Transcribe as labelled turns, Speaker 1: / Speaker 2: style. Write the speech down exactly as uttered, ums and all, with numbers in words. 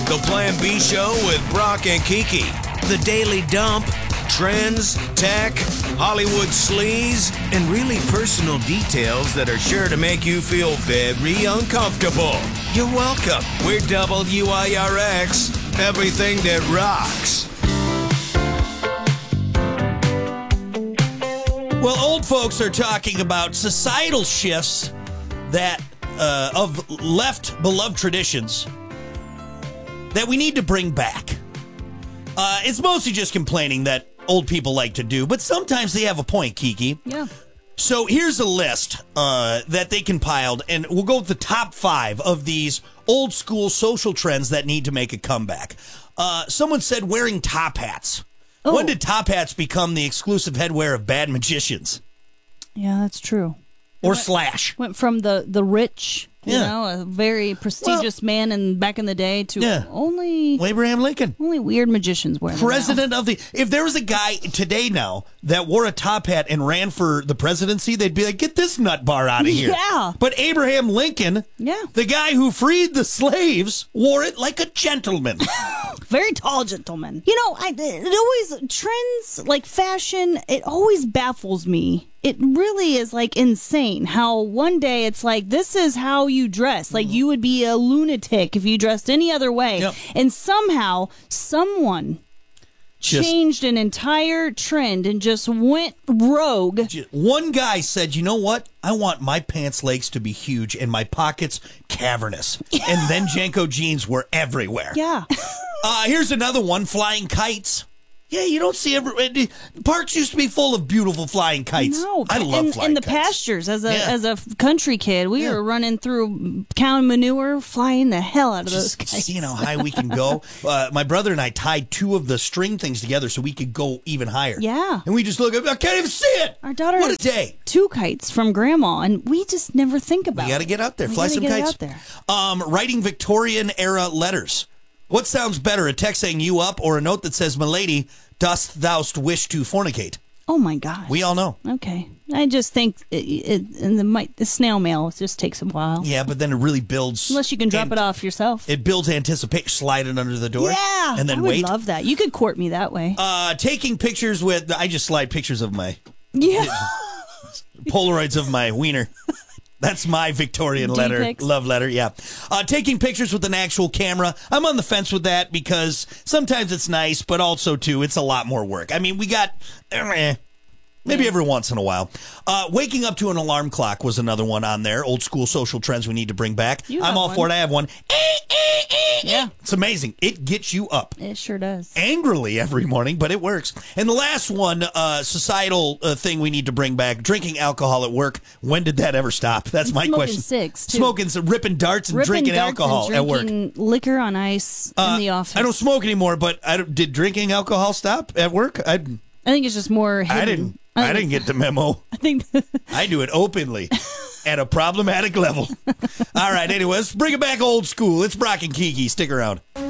Speaker 1: The Plan B Show with Brock and Kiki. The Daily Dump, trends, tech, Hollywood sleaze, and really personal details that are sure to make you feel very uncomfortable. You're welcome. We're W I R X, everything that rocks.
Speaker 2: Well, old folks are talking about societal shifts that uh, of left beloved traditions that we need to bring back. Uh, it's mostly just complaining that old people like to do, but sometimes they have a point, Kiki.
Speaker 3: Yeah.
Speaker 2: So here's a list uh, that they compiled, and we'll go with the top five of these old school social trends that need to make a comeback. Uh, someone said wearing top hats.
Speaker 3: Oh.
Speaker 2: When did top hats become the exclusive headwear of bad magicians?
Speaker 3: Yeah, that's true.
Speaker 2: Or
Speaker 3: went,
Speaker 2: Slash.
Speaker 3: Went from the, the rich, you
Speaker 2: Yeah.
Speaker 3: know, a very prestigious well, man in back in the day to
Speaker 2: yeah.
Speaker 3: only
Speaker 2: Abraham Lincoln.
Speaker 3: Only weird magicians wear them
Speaker 2: President
Speaker 3: now.
Speaker 2: of the... If there was a guy today now that wore a top hat and ran for the presidency, they'd be like, get this nut bar out of here.
Speaker 3: Yeah.
Speaker 2: But Abraham Lincoln,
Speaker 3: yeah.
Speaker 2: the guy who freed the slaves, wore it like a gentleman.
Speaker 3: Very tall gentleman. You know, I, it always, trends like fashion, it always baffles me. It really is like insane how one day it's like, this is how you dress. Like you would be a lunatic if you dressed any other way.
Speaker 2: Yep.
Speaker 3: And somehow someone
Speaker 2: Just,
Speaker 3: changed an entire trend and just went rogue.
Speaker 2: One guy said, you know what? I want my pants legs to be huge and my pockets cavernous. And then Janko jeans were everywhere.
Speaker 3: Yeah.
Speaker 2: uh, here's another one, flying kites. Yeah, you don't see every parks used to be full of beautiful flying kites.
Speaker 3: No,
Speaker 2: I love
Speaker 3: in,
Speaker 2: flying
Speaker 3: in the
Speaker 2: kites.
Speaker 3: pastures as a
Speaker 2: Yeah.
Speaker 3: as a country kid, we
Speaker 2: Yeah.
Speaker 3: were running through cow manure, flying the hell out of
Speaker 2: Just
Speaker 3: those kites.
Speaker 2: seeing how high we can go. Uh, my brother and I tied two of the string things together so we could go even higher.
Speaker 3: Yeah,
Speaker 2: and we just look up. I can't even see it.
Speaker 3: Our daughter
Speaker 2: what
Speaker 3: has
Speaker 2: a day.
Speaker 3: Two kites from Grandma, and we just never think about.
Speaker 2: We got to
Speaker 3: it.
Speaker 2: get out there,
Speaker 3: we
Speaker 2: fly some
Speaker 3: get
Speaker 2: kites.
Speaker 3: Out there.
Speaker 2: Um, writing Victorian era letters. What sounds better, a text saying "you up" or a note that says "Milady, dost thou'st wish to fornicate"?
Speaker 3: Oh my gosh.
Speaker 2: We all know.
Speaker 3: Okay, I just think it, it and the, my, the snail mail just takes a while.
Speaker 2: Yeah, but then it really builds.
Speaker 3: Unless you can drop
Speaker 2: and
Speaker 3: it off yourself.
Speaker 2: It builds anticipation. Slide it under the door.
Speaker 3: Yeah,
Speaker 2: and then
Speaker 3: I would
Speaker 2: wait.
Speaker 3: love that. You could court me that way.
Speaker 2: Uh, taking pictures with. I just slide pictures of my
Speaker 3: yeah.
Speaker 2: Polaroids of my wiener. That's my Victorian letter,
Speaker 3: D-pics.
Speaker 2: love letter, yeah. Uh, taking pictures with an actual camera. I'm on the fence with that because sometimes it's nice, but also, too, it's a lot more work. I mean, we got... Eh, maybe
Speaker 3: Yeah.
Speaker 2: every once in a while. Uh, waking up to an alarm clock was another one on there. Old school social trends we need to bring back.
Speaker 3: You
Speaker 2: I'm
Speaker 3: have
Speaker 2: all
Speaker 3: one.
Speaker 2: for it. I have one.
Speaker 3: Yeah.
Speaker 2: It's amazing. It gets you up.
Speaker 3: It sure does.
Speaker 2: Angrily every morning, but it works. And the last one, uh, societal uh, thing we need to bring back, drinking alcohol at work. When did that ever stop? That's
Speaker 3: And
Speaker 2: my
Speaker 3: smoking
Speaker 2: question.
Speaker 3: cigs, too.
Speaker 2: Smoking, so ripping darts and
Speaker 3: Ripping
Speaker 2: drinking
Speaker 3: darts
Speaker 2: alcohol
Speaker 3: and
Speaker 2: at work.
Speaker 3: drinking liquor on ice
Speaker 2: Uh,
Speaker 3: in the office.
Speaker 2: I don't smoke anymore, but I don't- did drinking alcohol stop at work? I,
Speaker 3: I think it's just more hidden.
Speaker 2: I didn't. I didn't get the memo.
Speaker 3: I think
Speaker 2: I do it openly at a problematic level. All right, anyway, let's bring it back old school. It's Brock and Kiki. Stick around.